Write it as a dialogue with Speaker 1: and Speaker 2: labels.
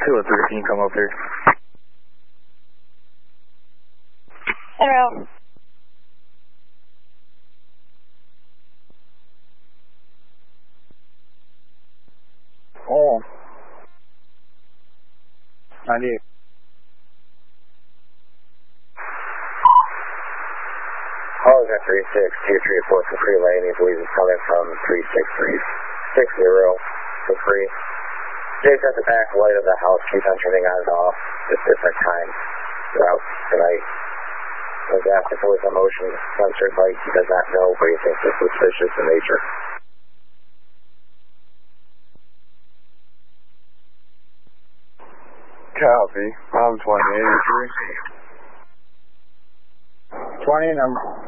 Speaker 1: 203, can you come up here?
Speaker 2: Hello.
Speaker 1: Oh. 98.
Speaker 3: Hoser 36-234 for free lane. He believes it's coming from 36360 for free. Jake's at the back light of the house. Keeps on turning on and off at different times throughout tonight. Was asked if it was a motion sensor light. He does not know, but he thinks it's suspicious in nature.
Speaker 1: Copy. I'm 2083.
Speaker 4: 20, number